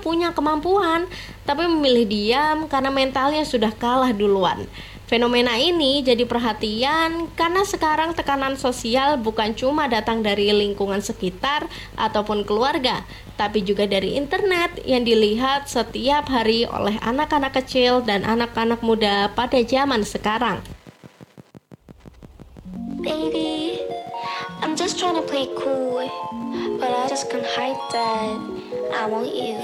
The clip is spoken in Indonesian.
punya kemampuan, tapi memilih diam karena mentalnya sudah kalah duluan. Fenomena ini jadi perhatian karena sekarang tekanan sosial bukan cuma datang dari lingkungan sekitar ataupun keluarga, tapi juga dari internet yang dilihat setiap hari oleh anak-anak kecil dan anak-anak muda pada zaman sekarang. Baby, I'm just trying to play cool, but I just can't hide that I want you.